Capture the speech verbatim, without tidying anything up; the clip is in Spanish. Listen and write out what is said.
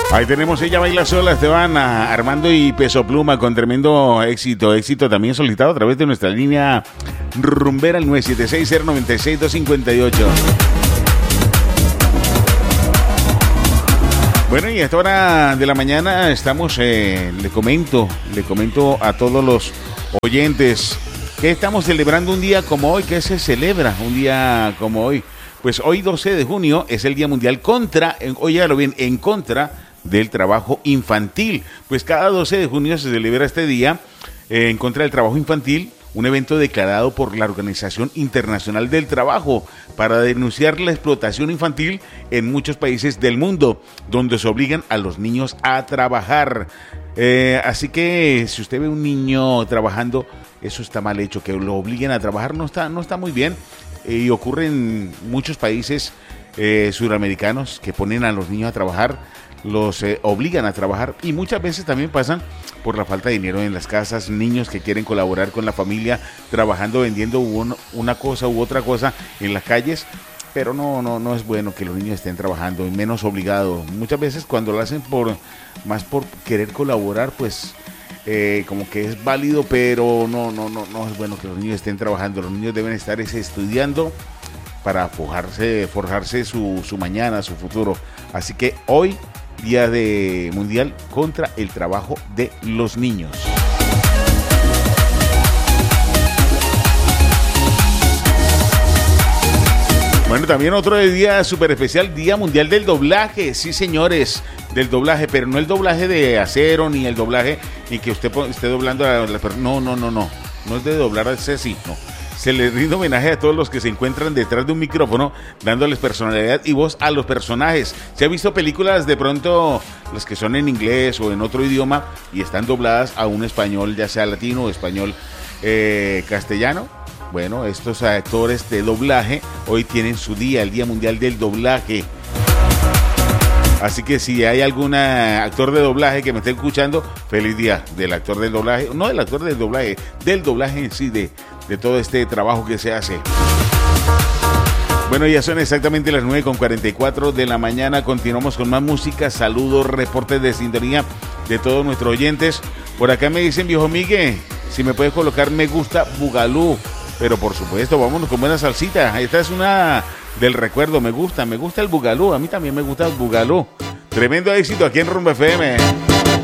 Ahí tenemos Ella Baila Sola, Esteban Armando y Peso Pluma con tremendo éxito. Éxito también solicitado a través de nuestra línea rumbera, el nueve siete seis, cero nueve seis, dos cinco ocho. Bueno, y a esta hora de la mañana estamos, eh, le comento, le comento a todos los oyentes que estamos celebrando un día como hoy. ¿Qué se celebra un día como hoy? Pues hoy doce de junio es el Día Mundial contra, óyalo bien, en contra del trabajo infantil. Pues cada doce de junio se celebra este día eh, en contra del trabajo infantil, un evento declarado por la Organización Internacional del Trabajo para denunciar la explotación infantil en muchos países del mundo, donde se obligan a los niños a trabajar. Eh, así que si usted ve un niño trabajando, eso está mal hecho, que lo obliguen a trabajar no está, no está muy bien. Y ocurre en muchos países eh, suramericanos que ponen a los niños a trabajar, los eh, obligan a trabajar, y muchas veces también pasan por la falta de dinero en las casas, niños que quieren colaborar con la familia trabajando, vendiendo un, una cosa u otra cosa en las calles, pero no, no, no es bueno que los niños estén trabajando, y menos obligados. Muchas veces cuando lo hacen por más por querer colaborar, pues Eh, como que es válido, pero no, no, no, no es bueno que los niños estén trabajando. Los niños deben estar es, estudiando para forjarse, forjarse su, su mañana, su futuro. Así que hoy, Día de Mundial contra el Trabajo de los Niños. Bueno, también otro día súper especial, Día Mundial del Doblaje. Sí, señores, del doblaje, pero no el doblaje de acero, ni el doblaje, ni que usted esté doblando a la persona. No, no, no, no. No es de doblar así, no. Se les rinde homenaje a todos los que se encuentran detrás de un micrófono, dándoles personalidad y voz a los personajes. Se ha visto películas de pronto, las que son en inglés o en otro idioma, y están dobladas a un español, ya sea latino o español eh, castellano. Bueno, estos actores de doblaje hoy tienen su día, el Día Mundial del Doblaje. Así que si hay algún actor de doblaje que me esté escuchando, feliz día del actor del doblaje. No del actor del doblaje, del doblaje en sí, de, de todo este trabajo que se hace. Bueno, ya son exactamente las nueve con cuarenta y cuatro de la mañana. Continuamos con más música, saludos, reportes de sintonía de todos nuestros oyentes. Por acá me dicen, viejo Miguel, si me puedes colocar me gusta Bugalú. Pero por supuesto, vámonos con buena salsita. Esta es una del recuerdo, me gusta, me gusta el Bugalú. A mí también me gusta el Bugalú. Tremendo éxito aquí en Rumba F M.